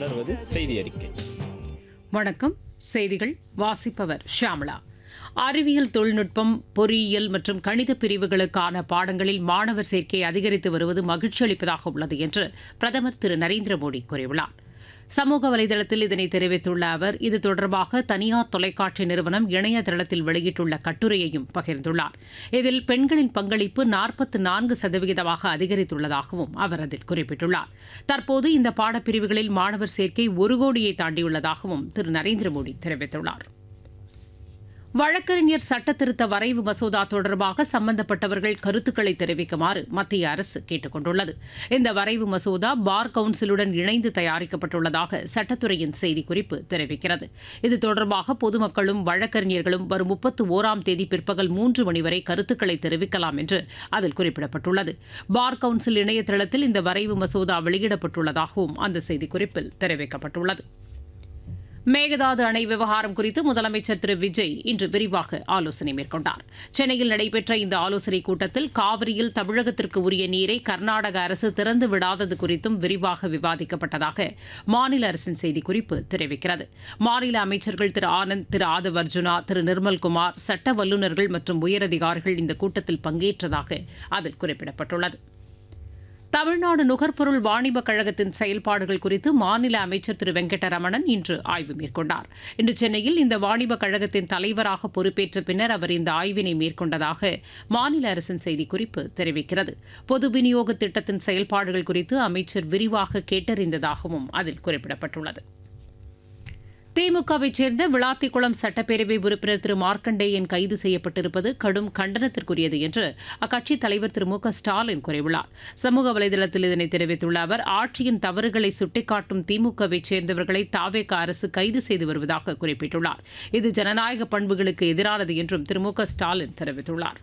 தொடர்வது செய்தி அறிக்கை. வணக்கம். செய்திகள் வாசிப்பவர் ஷியாமளா. அறிவியல் தொழில்நுட்பம், பொறியியல் மற்றும் கணித பிரிவுகளுக்கான பாடங்களில் மாணவர் சேர்க்கை அதிகரித்து வருவது மகிழ்ச்சி அளிப்பதாக உள்ளது என்று பிரதமர் திரு நரேந்திர மோடி கூறியுள்ளார். சமூக வலைதளத்தில் இதனை தெரிவித்துள்ள அவர், இது தொடர்பாக தனியார் தொலைக்காட்சி நிறுவனம் இணையதளத்தில் வெளியிட்டுள்ள கட்டுரையையும் பகிர்ந்துள்ளார். இதில் பெண்களின் பங்களிப்பு 44% அதிகரித்துள்ளதாகவும் அவர் அதில் குறிப்பிட்டுள்ளார். தற்போது இந்த பாடப்பிரிவுகளில் மாணவர் சேர்க்கை 1 கோடியை தாண்டியுள்ளதாகவும் திரு நரேந்திர மோடி தெரிவித்துள்ளார். வழக்கறிஞர் சட்டத்திருத்த வரைவு மசோதா தொடர்பாக சம்பந்தப்பட்டவர்கள் கருத்துக்களை தெரிவிக்குமாறு மத்திய அரசு கேட்டுக் கொண்டுள்ளது. இந்த வரைவு மசோதா பார் கவுன்சிலுடன் இணைந்து தயாரிக்கப்பட்டுள்ளதாக சட்டத்துறையின் செய்திக்குறிப்பு தெரிவிக்கிறது. இது தொடர்பாக பொதுமக்களும் வழக்கறிஞர்களும் வரும் 31ஆம் தேதி பிற்பகல் 3 மணி வரை கருத்துக்களை தெரிவிக்கலாம் என்று அதில் குறிப்பிடப்பட்டுள்ளது. பார் கவுன்சில் இணையதளத்தில் இந்த வரைவு மசோதா வெளியிடப்பட்டுள்ளதாகவும் அந்த செய்திக்குறிப்பில் தெரிவிக்கப்பட்டுள்ளது. மேகதாது அணை விவகாரம் குறித்து முதலமைச்சர் திரு விஜய் இன்று விரிவாக ஆலோசனை மேற்கொண்டார். சென்னையில் நடைபெற்ற இந்த ஆலோசனைக் கூட்டத்தில் காவிரியில் தமிழகத்திற்கு உரிய நீரை கர்நாடக அரசு திறந்து விடாதது குறித்தும் விரிவாக விவாதிக்கப்பட்டதாக மாநில அரசின் செய்திக்குறிப்பு தெரிவிக்கிறது. மாநில அமைச்சர்கள் திரு ஆனந்த், திரு ஆதவ் அர்ஜுனா, திரு நிர்மல்குமார், சட்ட வல்லுநர்கள் மற்றும் உயரதிகாரிகள் இந்த கூட்டத்தில் பங்கேற்றதாக அதில் குறிப்பிடப்பட்டுள்ளது. தமிழ்நாடு நுகர்பொருள் வாணிபக் கழகத்தின் செயல்பாடுகள் குறித்து மாநில அமைச்சர் திரு வெங்கடரமணன் இன்று ஆய்வு மேற்கொண்டார். இன்று சென்னையில் இந்த வாணிபக் கழகத்தின் தலைவராக பொறுப்பேற்ற பின்னர் அவர் இந்த ஆய்வினை மேற்கொண்டதாக மாநில அரசின் செய்திக்குறிப்பு தெரிவிக்கிறது. பொது விநியோக திட்டத்தின் செயல்பாடுகள் குறித்து அமைச்சர் விரிவாக கேட்டறிந்ததாகவும் அதில் குறிப்பிடப்பட்டுள்ளது. திமுகவைச் சேர்ந்த விளாத்திக்குளம் சட்டப்பேரவை உறுப்பினர் திரு மார்க்கண்டேயன் கைது செய்யப்பட்டிருப்பது கடும் கண்டனத்திற்குரியது என்று அக்கட்சித் தலைவர் திரு மு க ஸ்டாலின் கூறியுள்ளார். சமூக வலைதளத்தில் இதனை தெரிவித்துள்ள அவர், ஆட்சியின் தவறுகளை சுட்டிக்காட்டும் திமுகவைச் சேர்ந்தவர்களை தாவேக அரசு கைது செய்து வருவதாக குறிப்பிட்டுள்ளார். இது ஜனநாயக பண்புகளுக்கு எதிரானது என்றும் திரு மு க ஸ்டாலின் தெரிவித்துள்ளார்.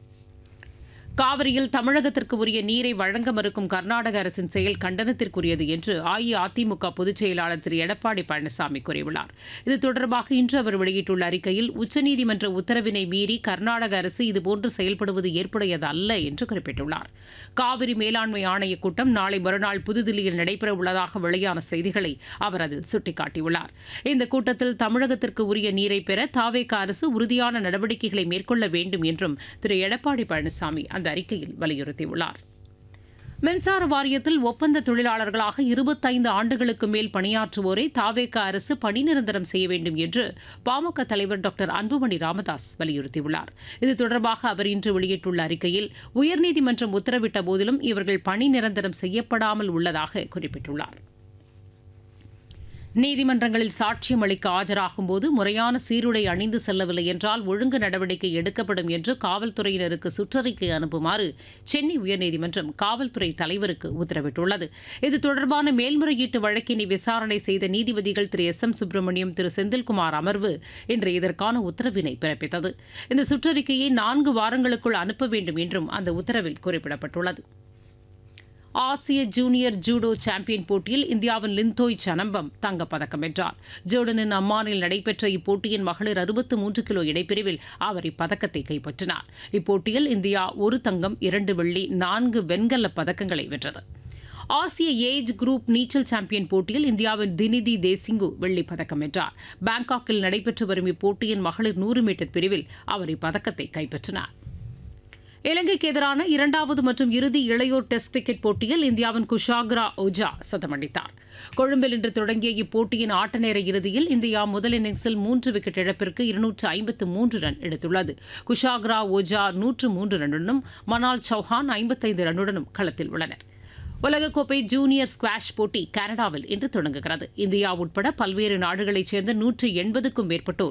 காவிரியில் தமிழகத்திற்கு உரிய நீரை வழங்க மறுக்கும் கர்நாடக அரசின் செயல் கண்டனத்திற்குரியது என்று அஇஅதிமுக பொதுச் செயலாளர் திரு எடப்பாடி பழனிசாமி கூறியுள்ளார். இது தொடர்பாக இன்று அவர் வெளியிட்டுள்ள அறிக்கையில், உச்சநீதிமன்ற உத்தரவினை மீறி கர்நாடக அரசு இதுபோன்று செயல்படுவது ஏற்புடையது அல்ல என்று குறிப்பிட்டுள்ளார். காவிரி மேலாண்மை ஆணையக் கூட்டம் நாளை மறுநாள் புதுதில்லியில் நடைபெறவுள்ளதாக வெளியான செய்திகளை அவர் அதில் சுட்டிக்காட்டியுள்ளார். இந்த கூட்டத்தில் தமிழகத்திற்கு உரிய நீரை பெற தாவேக அரசு உறுதியான நடவடிக்கைகளை மேற்கொள்ள வேண்டும் என்றும் திரு எடப்பாடி பழனிசாமி அந்த அறிக்கையில் வலியுறுத்தியுள்ளார். மின்சார வாரியத்தில் ஒப்பந்த தொழிலாளர்களாக 25 ஆண்டுகளுக்கு மேல் பணியாற்றுவோரை தாவேக அரசு பணி நிரந்தரம் செய்ய வேண்டும் என்று பாமக தலைவர் டாக்டர் அன்புமணி ராமதாஸ் வலியுறுத்தியுள்ளார். இது தொடர்பாக அவர் இன்று வெளியிட்டுள்ள அறிக்கையில், உயர்நீதிமன்றம் உத்தரவிட்ட போதிலும் இவர்கள் பணி நிரந்தரம் செய்யப்படாமல் உள்ளதாக குறிப்பிட்டுள்ளார். நீதிமன்றங்களில் சாட்சியம் அளிக்க ஆஜராகும் போது முறையான சீருடை அணிந்து செல்லவில்லை என்றால் ஒழுங்கு நடவடிக்கை எடுக்கப்படும் என்று காவல்துறையினருக்கு சுற்றறிக்கை அனுப்புமாறு சென்னை உயர்நீதிமன்றம் காவல்துறை தலைவருக்கு உத்தரவிட்டுள்ளது. இது தொடர்பான மேல்முறையீட்டு வழக்கினை விசாரணை செய்த நீதிபதிகள் திரு எஸ்.எம். சுப்பிரமணியம், திரு செந்தில்குமார் அமர்வு இன்று இதற்கான உத்தரவினை பிறப்பித்தது. இந்த சுற்றறிக்கையை 4 வாரங்களுக்குள் அனுப்ப வேண்டும் என்றும் அந்த உத்தரவில் குறிப்பிடப்பட்டுள்ளது. ஆசிய ஜூனியர் ஜூடோ சாம்பியன் போட்டியில் இந்தியாவின் லிந்தோய் சனம்பம் தங்கப்பதக்கம் வென்றார். ஜோர்டனின் அம்மானில் நடைபெற்ற இப்போட்டியின் மகளிர் 63 கிலோ இடைப்பிரிவில் அவர் இப்பதக்கத்தை கைப்பற்றினார். இப்போட்டியில் இந்தியா 1 தங்கம், 2 வெள்ளி, 4 வெண்கலப் பதக்கங்களை வென்றது. ஆசிய ஏஜ் குரூப் நீச்சல் சாம்பியன் போட்டியில் இந்தியாவின் தினிதி தேசிங்கு வெள்ளிப் பதக்கம் வென்றார். பாங்காக்கில் நடைபெற்று வரும் இப்போட்டியின் மகளிர் 100 மீட்டர் பிரிவில் அவர் இப்பதக்கத்தை கைப்பற்றினார். இலங்கைக்கு எதிரான 2வது மற்றும் இறுதி இளையோர் டெஸ்ட் கிரிக்கெட் போட்டியில் இந்தியாவின் குஷாக்ரா ஓஜா சதமடித்தார். கொழும்பில் இன்று தொடங்கிய இப்போட்டியின் ஆட்டநேர இறுதியில் இந்தியா முதல் இன்னிங்ஸில் 3 விக்கெட் இழப்பிற்கு 253 ரன் எடுத்துள்ளது. குஷாக்ரா ஓஜா 103 ரன்னுடனும் மனால் சௌஹான் 55 ரன்னுடனும் களத்தில் உள்ளனர். உலகக்கோப்பை ஜூனியர் ஸ்குவாஷ் போட்டி கனடாவில் இன்று தொடங்குகிறது. இந்தியா உட்பட பல்வேறு நாடுகளைச் சேர்ந்த 180க்கும் மேற்பட்டோர்